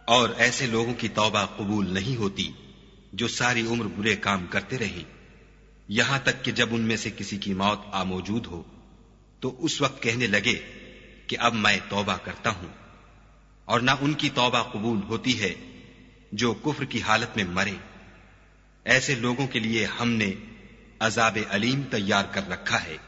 और ऐसे लोगों की तौबा कबूल नहीं होती जो सारी उम्र बुरे काम करते रहे, यहां तक कि जब उनमें से किसी की मौत आ मौजूद हो तो उस वक्त कहने लगे कि अब मैं तौबा करता हूं। और ना उनकी तौबा कबूल होती है जो कुफ्र की हालत में मरे। ऐसे लोगों के लिए हमने अजाब अलीम तैयार कर रखा है।